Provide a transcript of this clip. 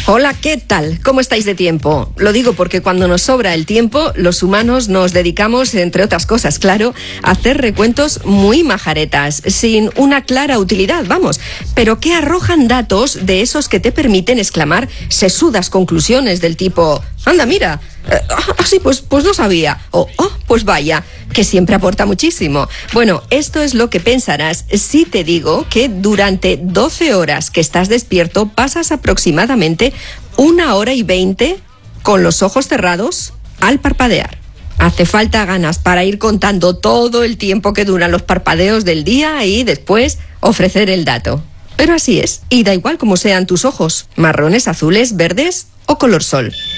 Hola, ¿qué tal? ¿Cómo estáis de tiempo? Lo digo porque cuando nos sobra el tiempo, los humanos nos dedicamos, entre otras cosas, claro, a hacer recuentos muy majaretas, sin una clara utilidad, vamos, pero que arrojan datos de esos que te permiten exclamar sesudas conclusiones del tipo, anda, mira, sí, pues no sabía, o pues vaya, que siempre aporta muchísimo. Bueno, esto es lo que pensarás si te digo que durante 12 horas que estás despierto pasas aproximadamente 1 hora y 20 con los ojos cerrados al parpadear. Hace falta ganas para ir contando todo el tiempo que duran los parpadeos del día y después ofrecer el dato. Pero así es, y da igual cómo sean tus ojos, marrones, azules, verdes o color sol.